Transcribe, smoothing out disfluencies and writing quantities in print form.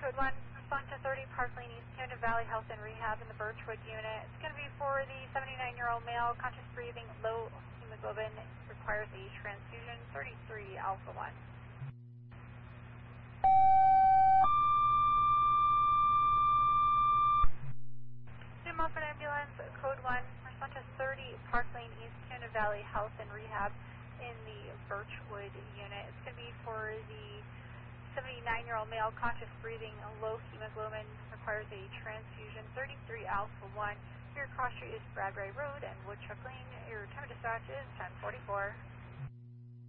Code 1, respond to 30 Park Lane East, Camden Valley Health and Rehab in the Birchwood unit. It's going to be for the 79-year-old male, conscious breathing, low hemoglobin, requires a transfusion, 33 Alpha 1. New Milford Ambulance, Code 1, respond to 30 Park Lane East, Camden Valley Health and Rehab in the Birchwood unit. It's going to be for the 79-year-old male, conscious breathing, low hemoglobin, requires a transfusion, 33 Alpha 1. Your cross street is Bradbury Road and Woodchuck Lane. Your time of dispatch is 10:44.